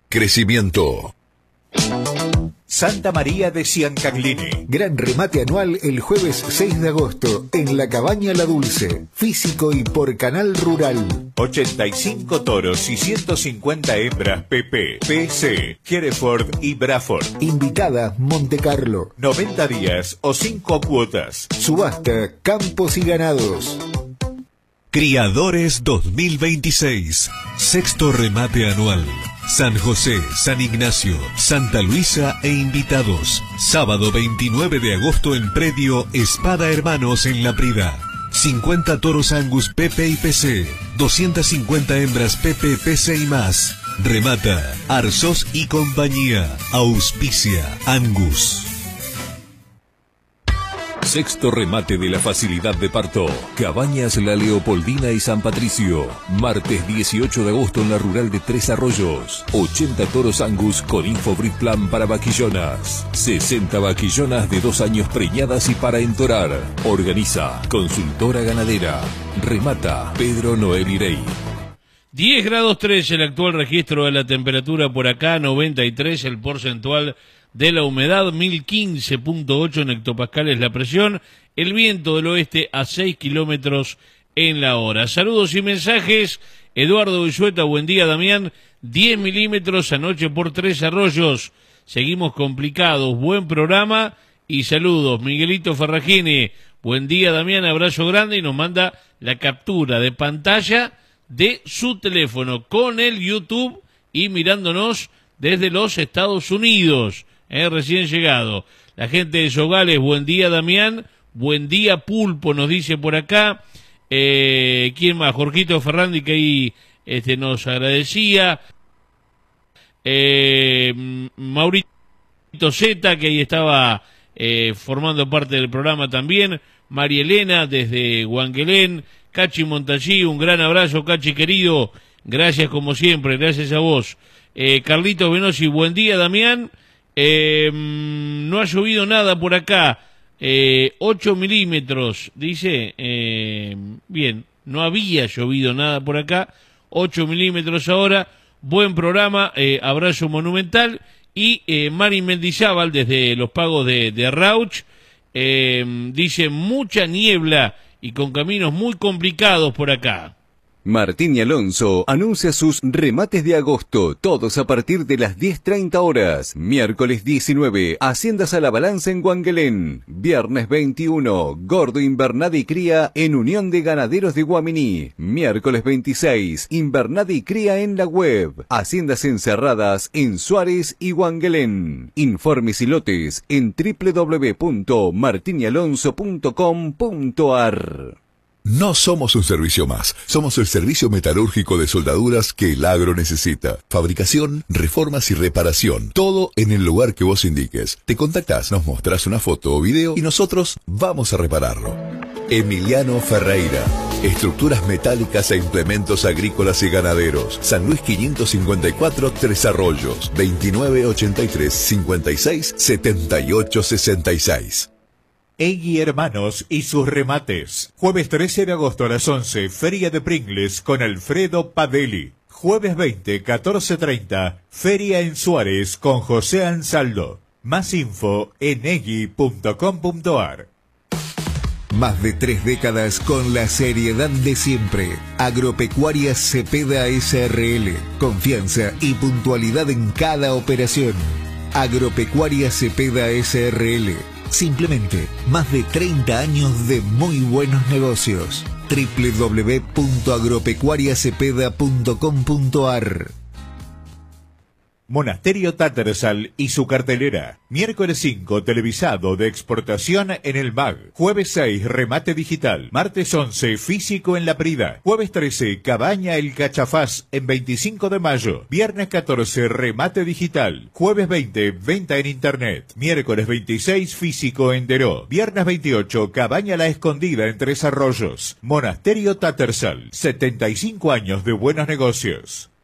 Crecimiento. Santa María de Ciancagline. Gran remate anual el jueves 6 de agosto en la Cabaña La Dulce. Físico y por Canal Rural. 85 toros y 150 hembras PP, PC, Hereford y Braford. Invitada Montecarlo. 90 días o 5 cuotas. Subasta, campos y ganados. Criadores 2026. Sexto remate anual. San José, San Ignacio, Santa Luisa e invitados. Sábado 29 de agosto en predio Espada Hermanos en La Prida. 50 toros Angus PP y PC. 250 hembras PP, PC y más. Remata Arsos y compañía. Auspicia Angus. Sexto remate de la facilidad de parto. Cabañas La Leopoldina y San Patricio. Martes 18 de agosto en la rural de Tres Arroyos. 80 toros Angus con Infobrit Plan para vaquillonas. 60 vaquillonas de 2 años preñadas y para entorar. Organiza Consultora Ganadera. Remata Pedro Noel Irey. 10 grados 3 el actual registro de la temperatura por acá, 93 el porcentual de la humedad, 1015.8 en hectopascales la presión, el viento del oeste a 6 kilómetros en la hora. Saludos y mensajes. Eduardo Villueta, buen día Damián, 10 milímetros anoche por Tres Arroyos, seguimos complicados, buen programa y saludos. Miguelito Ferragini, buen día Damián, abrazo grande y nos manda la captura de pantalla de su teléfono con el YouTube y mirándonos desde los Estados Unidos. Recién llegado. La gente de Sogales, buen día Damián, buen día Pulpo, nos dice por acá. ¿Quién más? Jorgito Ferrandi que ahí nos agradecía. Maurito Zeta que ahí estaba formando parte del programa también. María Elena desde Huanquelén. Cachi Montallí, un gran abrazo Cachi querido, gracias como siempre, gracias a vos. Carlito Venosi, buen día Damián. No ha llovido nada por acá, 8 milímetros, dice, bien, no había llovido nada por acá, 8 milímetros ahora, buen programa, abrazo monumental, y Mari Mendizábal desde los pagos de Rauch, dice mucha niebla y con caminos muy complicados por acá. Martín y Alonso anuncia sus remates de agosto, todos a partir de las 10:30 horas. Miércoles 19, Haciendas a la Balanza en Huanquelén. Viernes 21, Gordo Invernada y Cría en Unión de Ganaderos de Guaminí. Miércoles 26, Invernada y Cría en la web. Haciendas encerradas en Suárez y Huanquelén. Informes y lotes en www.martinyalonso.com.ar. No somos un servicio más, somos el servicio metalúrgico de soldaduras que el agro necesita. Fabricación, reformas y reparación, todo en el lugar que vos indiques. Te contactás, nos mostrás una foto o video y nosotros vamos a repararlo. Emiliano Ferreira, estructuras metálicas e implementos agrícolas y ganaderos. San Luis 554, Tres Arroyos, 2983 56 78 66. Egui Hermanos y sus remates. Jueves 13 de agosto a las 11, Feria de Pringles con Alfredo Padelli. Jueves 20, 14:30, Feria en Suárez con José Ansaldo. Más info en egui.com.ar. Más de 3 décadas con la seriedad de siempre. Agropecuaria Cepeda SRL. Confianza y puntualidad en cada operación. Agropecuaria Cepeda SRL. Simplemente, más de 30 años de muy buenos negocios. www.agropecuariacepeda.com.ar. Monasterio Tattersall y su cartelera. Miércoles 5, televisado de exportación en el MAG. Jueves 6, remate digital. Martes 11, físico en La Prida. Jueves 13, Cabaña El Cachafaz en 25 de mayo. Viernes 14, remate digital. Jueves 20, venta en internet. Miércoles 26, físico en Deró. Viernes 28, Cabaña La Escondida en Tres Arroyos. Monasterio Tattersall, 75 años de buenos negocios.